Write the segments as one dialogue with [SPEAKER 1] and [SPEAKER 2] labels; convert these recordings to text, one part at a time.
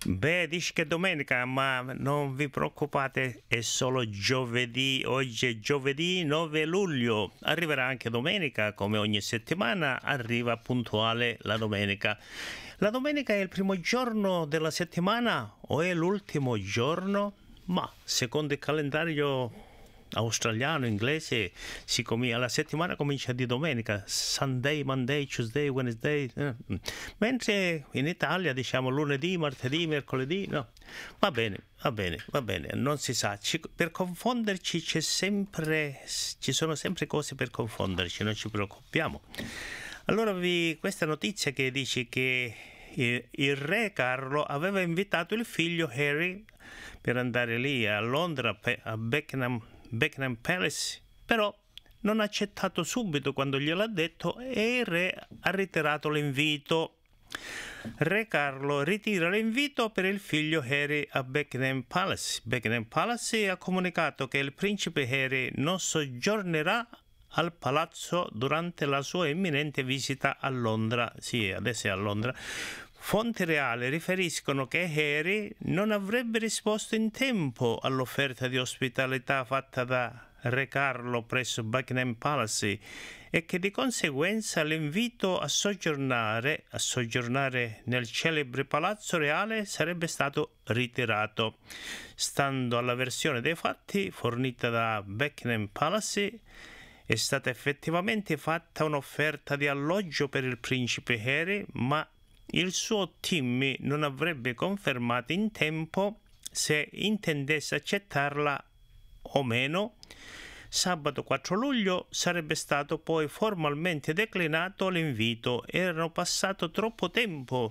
[SPEAKER 1] Beh, dici che è domenica, ma non vi preoccupate, è solo giovedì. Oggi è giovedì 9 luglio. Arriverà anche domenica, come ogni settimana, arriva puntuale la domenica. La domenica è il primo giorno della settimana o è l'ultimo giorno? Ma secondo il calendario australiano, inglese, la settimana comincia di domenica, Sunday, Monday, Tuesday, Wednesday, mentre in Italia diciamo lunedì, martedì, mercoledì, no. Va bene, non si sa, per confonderci ci sono sempre cose per confonderci, non ci preoccupiamo. Allora questa notizia che dice che il re Carlo aveva invitato il figlio Harry per andare lì a Londra, a Buckingham Palace, però non ha accettato subito quando gliel'ha detto e il re ha ritirato l'invito. Re Carlo ritira l'invito per il figlio Harry a Buckingham Palace. Buckingham Palace ha comunicato che il principe Harry non soggiornerà al palazzo durante la sua imminente visita a Londra. Sì, adesso è a Londra. Fonti reali riferiscono che Harry non avrebbe risposto in tempo all'offerta di ospitalità fatta da Re Carlo presso Buckingham Palace e che di conseguenza l'invito a soggiornare nel celebre palazzo reale sarebbe stato ritirato. Stando alla versione dei fatti fornita da Buckingham Palace, è stata effettivamente fatta un'offerta di alloggio per il principe Harry, ma il suo team non avrebbe confermato in tempo se intendesse accettarla o meno. Sabato 4 luglio sarebbe stato poi formalmente declinato l'invito. Era passato troppo tempo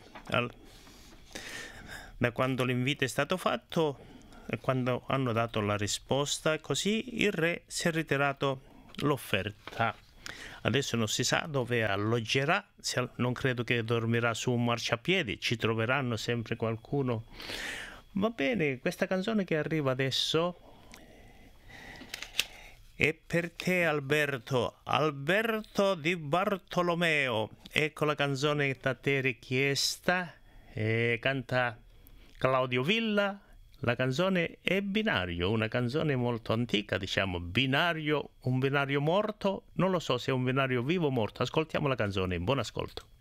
[SPEAKER 1] da quando l'invito è stato fatto e quando hanno dato la risposta, e così il re si è ritirato l'offerta. Adesso non si sa dove alloggerà, non credo che dormirà su un marciapiede, ci troveranno sempre qualcuno. Va bene, questa canzone che arriva adesso è per te Alberto di Bartolomeo. Ecco la canzone da te richiesta, canta Claudio Villa. La canzone è Binario, una canzone molto antica, diciamo, binario, un binario morto, non lo so se è un binario vivo o morto. Ascoltiamo la canzone, buon ascolto.